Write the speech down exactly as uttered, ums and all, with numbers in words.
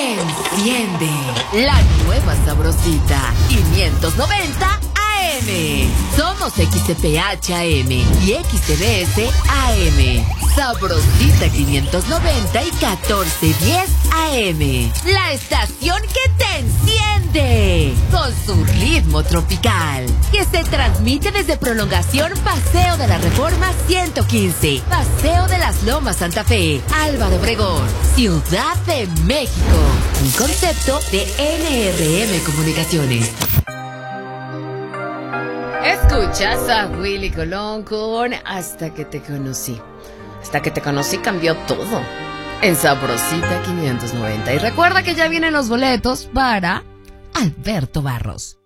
Enciende la nueva Sabrosita quinientos noventa A M. Somos X T P H A M y X T B S A M. Sabrosita quinientos noventa y catorce diez A M. La estación que te enciende con su ritmo tropical. Que se transmite desde Prolongación Paseo de la Reforma ciento quince. Paseo de las Lomas Santa Fe. Álvaro Obregón. Ciudad de México. Un concepto de N R M Comunicaciones. Escuchas a Willy Colón con Hasta que te conocí. Hasta que te conocí cambió todo en Sabrosita quinientos noventa. Y recuerda que ya vienen los boletos para Alberto Barros.